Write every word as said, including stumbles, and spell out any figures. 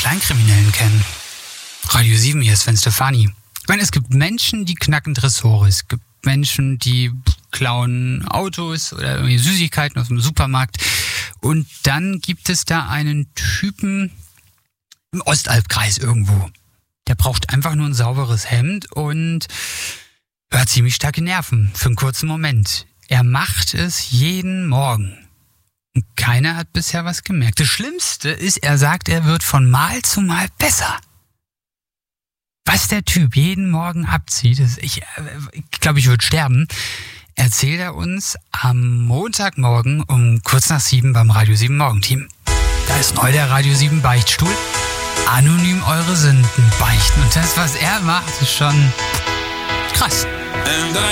Kleinkriminellen kennen. Radio sieben, hier ist Sven Stefani. Ich meine, es gibt Menschen, die knacken Tresore. Es gibt Menschen, die klauen Autos oder irgendwie Süßigkeiten aus dem Supermarkt. Und dann gibt es da einen Typen im Ostalbkreis irgendwo. Der braucht einfach nur ein sauberes Hemd und hat ziemlich starke Nerven für einen kurzen Moment. Er macht es jeden Morgen. Und keiner hat bisher was gemerkt. Das Schlimmste ist, er sagt, er wird von Mal zu Mal besser. Was der Typ jeden Morgen abzieht, ist, ich, ich glaube, ich würde sterben, erzählt er uns am Montagmorgen um kurz nach sieben beim Radio sieben Morgenteam. Da ist neu der Radio sieben Beichtstuhl. Anonym eure Sünden beichten. Und das, was er macht, ist schon krass.